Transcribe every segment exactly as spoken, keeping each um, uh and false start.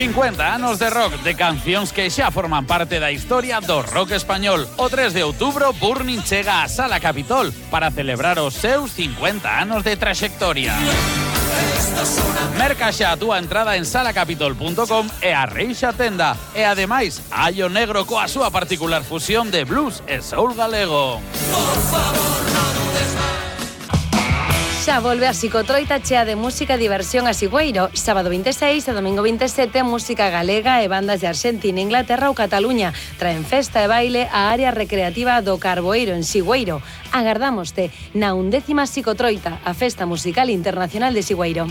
cincuenta anos de rock, de cancións que xa forman parte da historia do rock español. O tres de outubro, Burning chega a Sala Capitol para celebrar os seus cincuenta anos de traxectoria. Merca xa a túa entrada en sala capitol punto com e a reixa tenda. E ademais, hai o negro coa súa particular fusión de blues e soul galego. Por favor, non dudes máis. Xa volve a Psicotroita chea de música e diversión a Sigüeiro. Sábado vinte e seis e domingo vinte e sete, música galega e bandas de Argentina, Inglaterra ou Cataluña. Traen festa e baile á área recreativa do Carboeiro en Sigüeiro. Agardámoste na undécima Psicotroita, a festa musical internacional de Sigüeiro.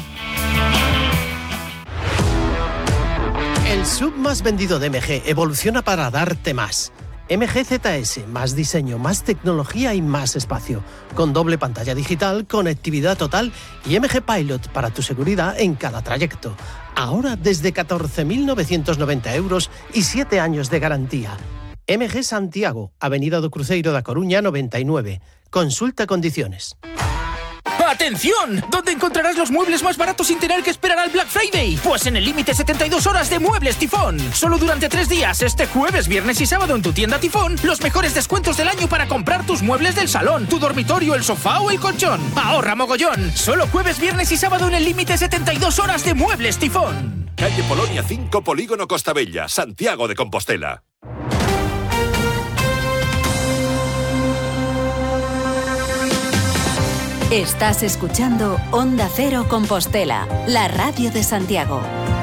El sub más vendido de M G evoluciona para darte más. M G Z S, más diseño, más tecnología y más espacio. Con doble pantalla digital, conectividad total y M G Pilot para tu seguridad en cada trayecto. Ahora desde catorce mil novecientos noventa euros y siete años de garantía. M G Santiago, Avenida do Cruzeiro da Coruña noventa y nueve. Consulta condiciones. ¡Atención! ¿Dónde encontrarás los muebles más baratos sin tener que esperar al Black Friday? Pues en el límite setenta y dos horas de Muebles Tifón. Solo durante tres días, este jueves, viernes y sábado en tu tienda Tifón, los mejores descuentos del año para comprar tus muebles del salón, tu dormitorio, el sofá o el colchón. ¡Ahorra mogollón! Solo jueves, viernes y sábado en el límite setenta y dos horas de Muebles Tifón. Calle Polonia cinco, Polígono Costabella, Santiago de Compostela. Estás escuchando Onda Cero Compostela, la radio de Santiago.